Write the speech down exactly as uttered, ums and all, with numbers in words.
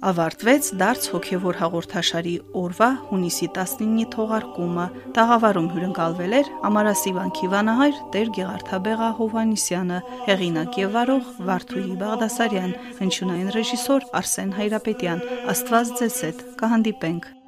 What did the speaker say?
Ավարտվեց դարձ հոգևոր հաղորդաշարի օրվա հունիսի տասնինի թողարկումը։ Տաղավարում հյուրընկալվել էր Ամարասի վանքի վանահայր Տեր Գեղարդաբեղա Հովհաննիսյանը, հեղինակ եւ վարող Վարդուհի Բաղդասարյան, հնչյունային ռեժիսոր Արսեն Հայրապետյան։ Աստված ձեզ հետ, կհանդիպենք։